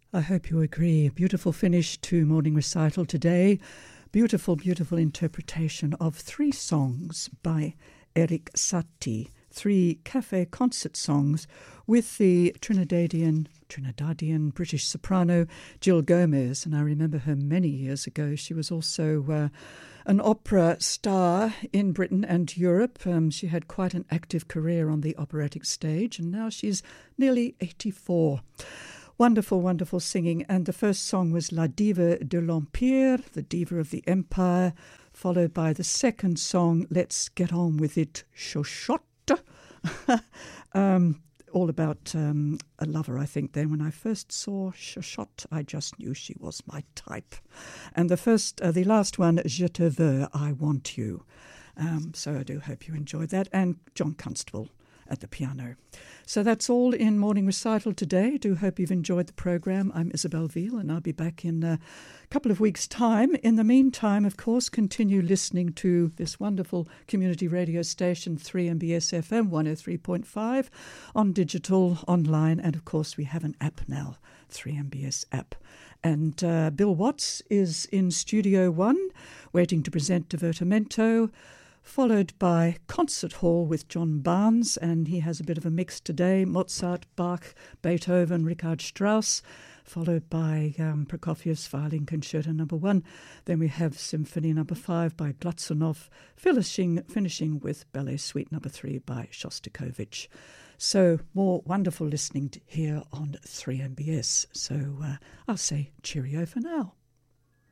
I hope you agree. A beautiful finish to morning recital today. Beautiful, beautiful interpretation of 3 songs by Erik Satie. 3 cafe concert songs with the Trinidadian British soprano Jill Gomez. And I remember her many years ago. She was also an opera star in Britain and Europe. She had quite an active career on the operatic stage, and now she's nearly 84. Wonderful, wonderful singing. And the first song was La Diva de l'Empire, the Diva of the Empire, followed by the second song, Let's Get On With It, Chochotte. All about a lover, I think. Then when I first saw Chochotte, I just knew she was my type. And the last one, Je te veux, I want you. So I do hope you enjoyed that. And John Constable at the piano. So that's all in morning recital today. Do hope you've enjoyed the program. I'm Isabel Veal, and I'll be back in a couple of weeks' time. In the meantime, of course, continue listening to this wonderful community radio station, 3MBS FM 103.5, on digital, online, and of course we have an app now, 3MBS app. And Bill Watts is in Studio 1, waiting to present Divertimento, followed by Concert Hall with John Barnes, and he has a bit of a mix today, Mozart, Bach, Beethoven, Richard Strauss, followed by Prokofiev's Violin Concerto No. 1. Then we have Symphony No. 5 by Glazunov, finishing with Ballet Suite No. 3 by Shostakovich. So more wonderful listening here on 3MBS. So I'll say cheerio for now.